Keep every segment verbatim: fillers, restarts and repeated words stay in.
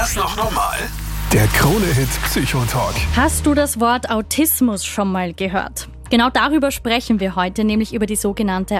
das noch normal? Der Krone-Hit Psychotalk. Hast du das Wort Autismus schon mal gehört? Genau darüber sprechen wir heute, nämlich über die sogenannte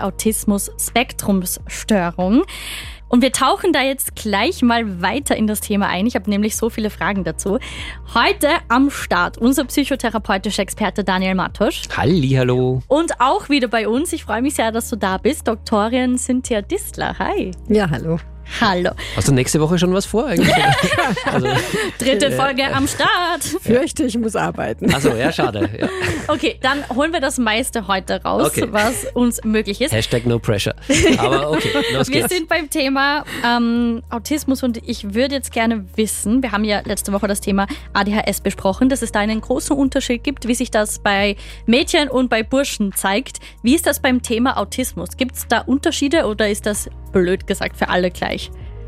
Autismus-Spektrumsstörung. Und wir tauchen da jetzt gleich mal weiter in das Thema ein. Ich habe nämlich so viele Fragen dazu. Heute am Start unser psychotherapeutischer Experte Daniel Matosch. Hallihallo. Und auch wieder bei uns, ich freue mich sehr, dass du da bist, Doktorin Cynthia Distler. Hi. Ja, hallo. Hallo. Hast du nächste Woche schon was vor eigentlich? also, Dritte Folge ja. am Start. Fürchte, ich muss arbeiten. Achso, ja, schade. Ja. Okay, dann holen wir das meiste heute raus, okay. was uns möglich ist. Hashtag no pressure. Aber okay, los wir geht's. Wir sind beim Thema ähm, Autismus und ich würde jetzt gerne wissen, wir haben ja letzte Woche das Thema A D H S besprochen, dass es da einen großen Unterschied gibt, wie sich das bei Mädchen und bei Burschen zeigt. Wie ist das beim Thema Autismus? Gibt es da Unterschiede oder ist das blöd gesagt für alle gleich?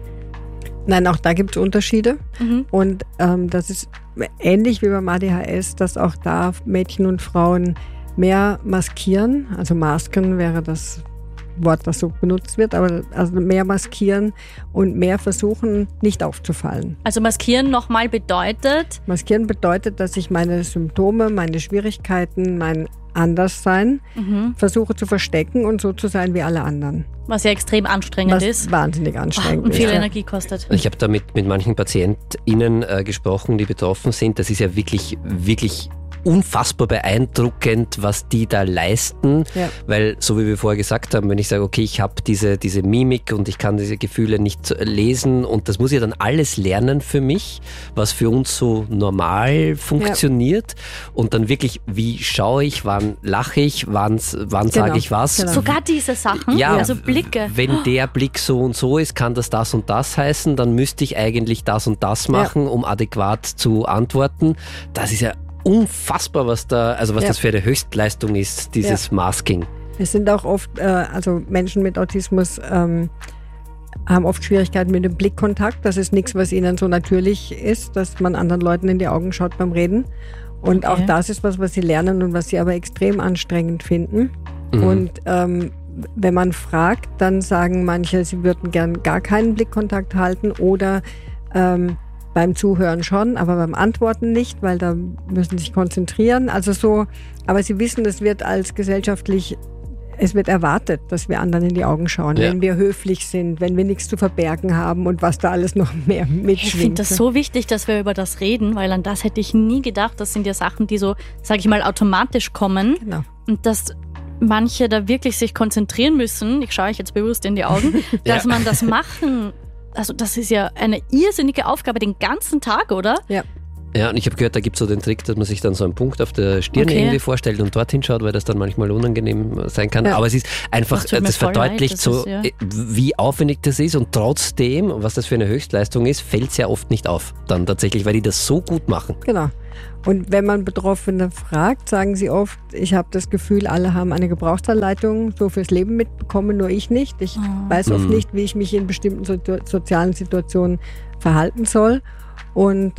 Nein, auch da gibt es Unterschiede. Mhm. Und ähm, das ist ähnlich wie beim A D H S, dass auch da Mädchen und Frauen mehr maskieren. Also masken wäre das Wort, das so benutzt wird, aber also mehr maskieren und mehr versuchen, nicht aufzufallen. Also maskieren nochmal bedeutet? Maskieren bedeutet, dass ich meine Symptome, meine Schwierigkeiten, mein Anderssein mhm. versuche zu verstecken und so zu sein wie alle anderen. Was ja extrem anstrengend Was ist. wahnsinnig anstrengend oh, und viel ist. Energie kostet. Ich habe da mit, mit manchen PatientInnen äh, gesprochen, die betroffen sind. Das ist ja wirklich, wirklich unfassbar beeindruckend, was die da leisten, ja. weil, so wie wir vorher gesagt haben, wenn ich sage, okay, ich habe diese, diese Mimik und ich kann diese Gefühle nicht lesen und das muss ich dann alles lernen für mich, was für uns so normal funktioniert ja. und dann wirklich, wie schaue ich, wann lache ich, wann, wann genau. sage ich was. Genau. Sogar diese Sachen, ja, also Blicke. Wenn der Blick so und so ist, kann das das und das heißen, dann müsste ich eigentlich das und das machen, ja. um adäquat zu antworten. Das ist ja unfassbar, was da, also was ja. das für eine Höchstleistung ist, dieses ja. Masking. Es sind auch oft, äh, also Menschen mit Autismus ähm, haben oft Schwierigkeiten mit dem Blickkontakt. Das ist nichts, was ihnen so natürlich ist, dass man anderen Leuten in die Augen schaut beim Reden. Und okay. auch das ist was, was sie lernen und was sie aber extrem anstrengend finden. Mhm. Und ähm, wenn man fragt, dann sagen manche, sie würden gern gar keinen Blickkontakt halten oder ähm, beim Zuhören schon, aber beim Antworten nicht, weil da müssen sie sich konzentrieren. Also so, aber sie wissen, es wird als gesellschaftlich, es wird erwartet, dass wir anderen in die Augen schauen, ja. wenn wir höflich sind, wenn wir nichts zu verbergen haben und was da alles noch mehr mitschwingt. Ich finde das so wichtig, dass wir über das reden, weil an das hätte ich nie gedacht. Das sind ja Sachen, die so, sage ich mal, automatisch kommen. Genau. Und dass manche da wirklich sich konzentrieren müssen, ich schaue euch jetzt bewusst in die Augen, dass ja. man das machen. Also das ist ja eine irrsinnige Aufgabe den ganzen Tag, oder? Ja. Ja, und ich habe gehört, da gibt es so den Trick, dass man sich dann so einen Punkt auf der Stirn okay. irgendwie vorstellt und dorthin schaut, weil das dann manchmal unangenehm sein kann. Ja. Aber es ist einfach, das, das verdeutlicht leid, das so, ist, ja. wie aufwendig das ist und trotzdem, was das für eine Höchstleistung ist, fällt es ja oft nicht auf dann tatsächlich, weil die das so gut machen. Genau. Und wenn man Betroffene fragt, sagen sie oft, ich habe das Gefühl, alle haben eine Gebrauchsanleitung so fürs Leben mitbekommen, nur ich nicht. Ich oh. weiß oft mhm. nicht, wie ich mich in bestimmten so- sozialen Situationen verhalten soll. Und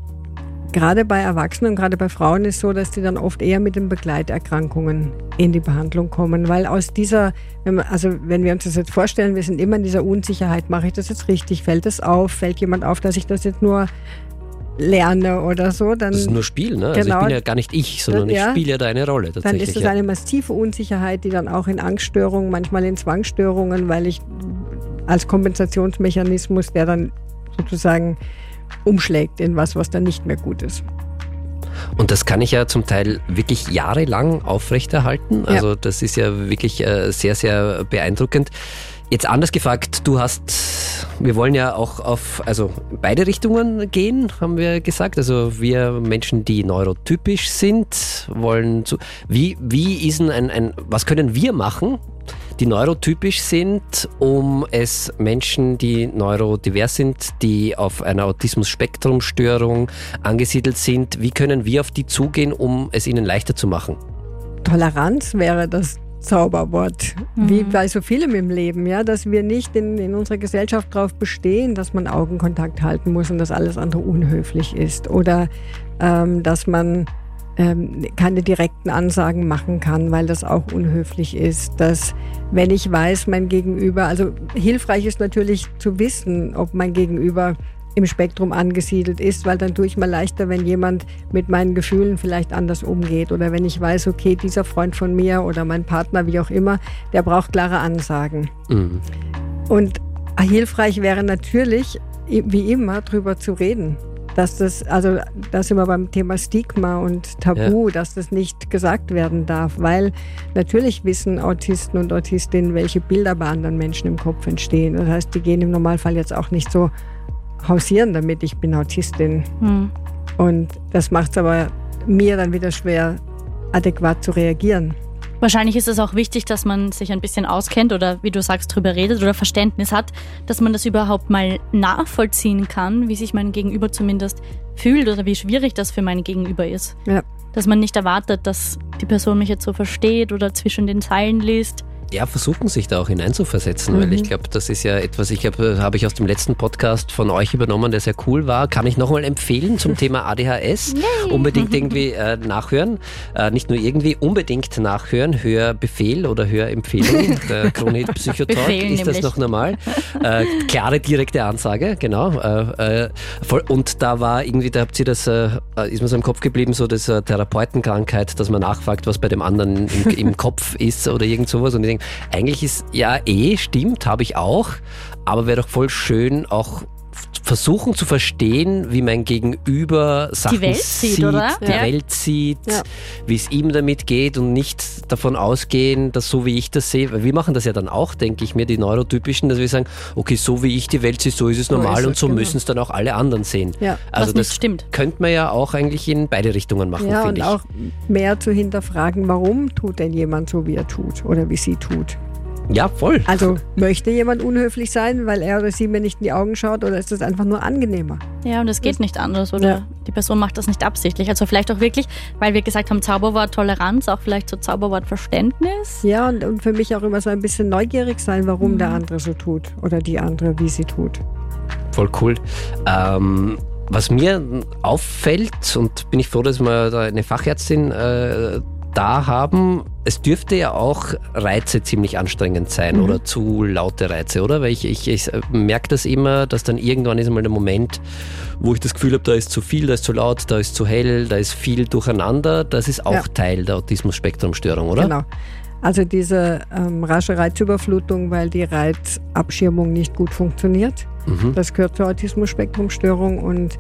gerade bei Erwachsenen und gerade bei Frauen ist es so, dass die dann oft eher mit den Begleiterkrankungen in die Behandlung kommen, weil aus dieser, wenn man, also wenn wir uns das jetzt vorstellen, wir sind immer in dieser Unsicherheit, mache ich das jetzt richtig, fällt es auf, fällt jemand auf, dass ich das jetzt nur lerne oder so, dann... Das ist nur Spiel, ne? Also genau, ich bin ja gar nicht ich, sondern ja, ich spiele ja da eine Rolle tatsächlich. Dann ist das ja. eine massive Unsicherheit, die dann auch in Angststörungen, manchmal in Zwangsstörungen, weil ich als Kompensationsmechanismus, der dann sozusagen umschlägt in was, was dann nicht mehr gut ist. Und das kann ich ja zum Teil wirklich jahrelang aufrechterhalten. Also ja. das ist ja wirklich äh, sehr, sehr beeindruckend. Jetzt anders gefragt, du hast, wir wollen ja auch auf, also beide Richtungen gehen, haben wir gesagt. Also wir Menschen, die neurotypisch sind, wollen zu, wie, wie ist denn ein, ein, was können wir machen, die neurotypisch sind, um es Menschen, die neurodivers sind, die auf einer Autismus-Spektrum-Störung angesiedelt sind, wie können wir auf die zugehen, um es ihnen leichter zu machen? Toleranz wäre das Zauberwort, mhm. wie bei so vielem im Leben, ja, dass wir nicht in, in unserer Gesellschaft darauf bestehen, dass man Augenkontakt halten muss und dass alles andere unhöflich ist oder ähm, dass man ähm, keine direkten Ansagen machen kann, weil das auch unhöflich ist, dass wenn ich weiß, mein Gegenüber, also hilfreich ist natürlich zu wissen, ob mein Gegenüber im Spektrum angesiedelt ist, weil dann tue ich mir leichter, wenn jemand mit meinen Gefühlen vielleicht anders umgeht oder wenn ich weiß, okay, dieser Freund von mir oder mein Partner, wie auch immer, der braucht klare Ansagen. Mhm. Und hilfreich wäre natürlich, wie immer, drüber zu reden. Dass das, also da sind wir beim Thema Stigma und Tabu, ja. dass das nicht gesagt werden darf, weil natürlich wissen Autisten und Autistinnen, welche Bilder bei anderen Menschen im Kopf entstehen. Das heißt, die gehen im Normalfall jetzt auch nicht so hausieren damit, ich bin Autistin. Hm. Und das macht es aber mir dann wieder schwer, adäquat zu reagieren. Wahrscheinlich ist es auch wichtig, dass man sich ein bisschen auskennt oder, wie du sagst, drüber redet oder Verständnis hat, dass man das überhaupt mal nachvollziehen kann, wie sich mein Gegenüber zumindest fühlt oder wie schwierig das für mein Gegenüber ist. Ja. Dass man nicht erwartet, dass die Person mich jetzt so versteht oder zwischen den Zeilen liest. Ja, versuchen sich da auch hineinzuversetzen, mhm. weil ich glaube, das ist ja etwas, ich habe hab ich aus dem letzten Podcast von euch übernommen, der sehr cool war. Kann ich nochmal empfehlen zum Thema A D H S. Yay. Unbedingt irgendwie äh, nachhören. Äh, nicht nur irgendwie, unbedingt nachhören. Hörbefehl oder Hörempfehlung. Der Krone-Hit Psychotalk. Befehl, ist nämlich. Das noch normal? Äh, klare, direkte Ansage, genau. Äh, äh, voll. Und da war irgendwie, da habt ihr das, äh, ist mir so im Kopf geblieben, so das äh, Therapeutenkrankheit, dass man nachfragt, was bei dem anderen im, im Kopf ist oder irgend sowas. Und ich denke, eigentlich ist, ja eh, stimmt, habe ich auch, aber wäre doch voll schön, auch versuchen zu verstehen, wie mein Gegenüber Sachen die Welt sieht, sieht, oder? die ja. Welt sieht, ja. wie es ihm damit geht und nicht davon ausgehen, dass so wie ich das sehe, weil wir machen das ja dann auch, denke ich mir, die Neurotypischen, dass wir sagen, okay, so wie ich die Welt sehe, so ist es normal so ist es, und so genau. müssen es dann auch alle anderen sehen. Ja. Also Was das nicht stimmt. könnte man ja auch eigentlich in beide Richtungen machen, ja, finde ich. Ja, und auch mehr zu hinterfragen, warum tut denn jemand so, wie er tut oder wie sie tut. Ja, voll. Also möchte jemand unhöflich sein, weil er oder sie mir nicht in die Augen schaut, oder ist das einfach nur angenehmer? Ja, und es geht nicht anders, oder? Ja. Die Person macht das nicht absichtlich. Also vielleicht auch wirklich, weil wir gesagt haben, Zauberwort Toleranz, auch vielleicht so Zauberwort Verständnis. Ja, und, und für mich auch immer so ein bisschen neugierig sein, warum mhm. der andere so tut oder die andere, wie sie tut. Voll cool. Ähm, was mir auffällt, und bin ich froh, dass wir da eine Fachärztin äh, da haben, es dürfte ja auch Reize ziemlich anstrengend sein mhm. oder zu laute Reize, oder? Weil ich, ich, ich merke das immer, dass dann irgendwann ist einmal der Moment, wo ich das Gefühl habe, da ist zu viel, da ist zu laut, da ist zu hell, da ist viel durcheinander. Das ist auch ja. Teil der Autismus-Spektrum-Störung, oder? Genau. Also diese ähm, rasche Reizüberflutung, weil die Reizabschirmung nicht gut funktioniert. Mhm. Das gehört zur Autismus-Spektrum-Störung. Und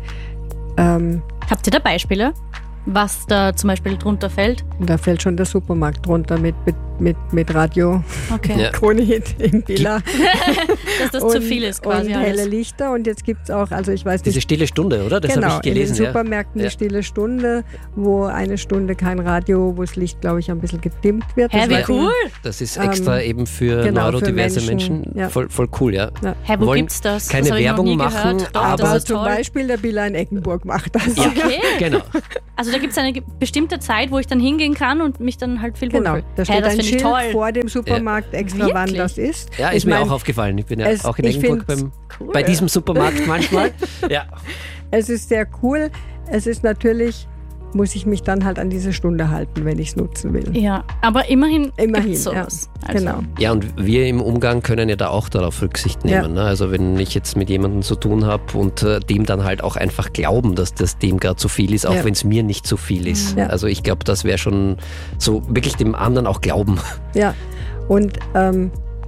ähm, habt ihr da Beispiele? Was da zum Beispiel drunter fällt? Da fällt schon der Supermarkt drunter mit, mit, mit, mit Radio, okay. ja. Krone-Hit im Billa. Dass das und, zu viel ist quasi. Und helle Lichter, und jetzt gibt es auch, also ich weiß nicht. Diese stille Stunde, oder? Das genau, habe ich gelesen. In den Supermärkten ja. die stille Stunde, wo eine Stunde kein Radio, wo das Licht, glaube ich, ein bisschen gedimmt wird. Hä, wie cool! Das ist extra ähm, eben für genau, neurodiverse für Menschen. Menschen. Ja. Voll, voll cool, ja. ja. Hä, wo gibt's das? Keine das Werbung machen, Doch, aber zum toll. Beispiel der Billa in Eggenburg macht das. Ja, okay. genau. Also da gibt es eine bestimmte Zeit, wo ich dann hingehen kann und mich dann halt viel Genau, wohlfühle. da steht hey, ein Schild vor dem Supermarkt ja. extra, Wirklich? wann das ist. Ja, ist ich mir mein, auch aufgefallen. Ich bin ja es, auch in Eggenburg beim, cool. bei diesem Supermarkt manchmal. ja. Es ist sehr cool. Es ist natürlich, muss ich mich dann halt an diese Stunde halten, wenn ich es nutzen will. Ja, aber immerhin, immerhin sowas. Ja, also. genau. Ja, und wir im Umgang können ja da auch darauf Rücksicht nehmen. Ja. Ne? Also wenn ich jetzt mit jemandem zu tun habe und äh, dem dann halt auch einfach glauben, dass das dem gerade zu viel ist, auch ja. wenn es mir nicht zu viel ist. Ja. Also ich glaube, das wäre schon so wirklich dem anderen auch glauben. Ja, und ähm,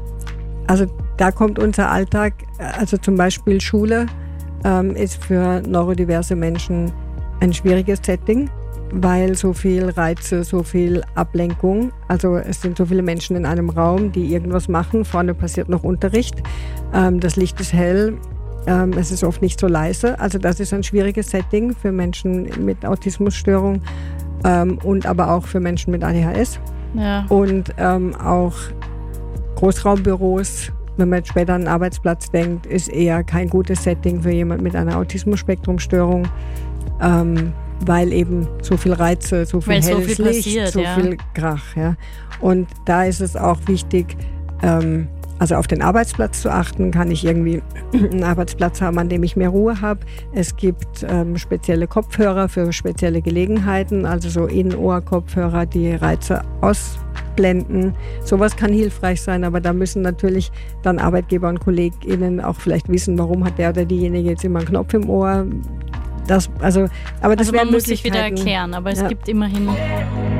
also da kommt unser Alltag, also zum Beispiel Schule ähm, ist für neurodiverse Menschen ein schwieriges Setting, weil so viel Reize, so viel Ablenkung, also es sind so viele Menschen in einem Raum, die irgendwas machen, vorne passiert noch Unterricht, ähm, das Licht ist hell, ähm, es ist oft nicht so leise, also das ist ein schwieriges Setting für Menschen mit Autismusstörung ähm, und aber auch für Menschen mit A D H S ja. und ähm, auch Großraumbüros. Wenn man jetzt später an einen Arbeitsplatz denkt, ist eher kein gutes Setting für jemand mit einer Autismus-Spektrum-Störung, ähm, weil eben so viel Reize, so viel weil helles so viel Licht, passiert, so ja. viel Krach. Ja. Und da ist es auch wichtig, ähm, also auf den Arbeitsplatz zu achten. Kann ich irgendwie einen Arbeitsplatz haben, an dem ich mehr Ruhe habe? Es gibt ähm, spezielle Kopfhörer für spezielle Gelegenheiten, also so Innenohr-Kopfhörer, die Reize aus abblenden. Sowas kann hilfreich sein, aber da müssen natürlich dann Arbeitgeber und KollegInnen auch vielleicht wissen, warum hat der oder diejenige jetzt immer einen Knopf im Ohr. Das, also, aber das also man wären muss sich wieder Möglichkeiten. erklären, aber es Ja. gibt immerhin